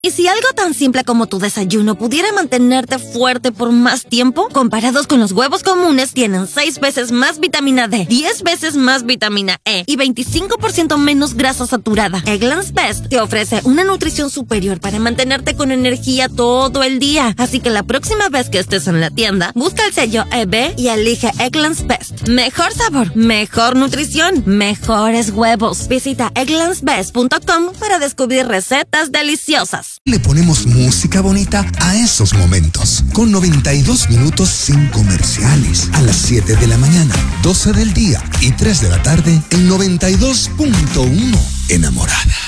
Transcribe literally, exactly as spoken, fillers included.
¿Y si algo tan simple como tu desayuno pudiera mantenerte fuerte por más tiempo? Comparados con los huevos comunes, tienen seis veces más vitamina D, diez veces más vitamina E y veinticinco por ciento menos grasa saturada. Eggland's Best te ofrece una nutrición superior para mantenerte con energía todo el día. Así que la próxima vez que estés en la tienda, busca el sello E B y elige Eggland's Best. Mejor sabor, mejor nutrición, mejores huevos. Visita egglands best punto com para descubrir recetas deliciosas. Le ponemos música bonita a esos momentos. Con noventa y dos minutos sin comerciales. A las siete de la mañana, doce del día y tres de la tarde en noventa y dos punto uno. Enamorada.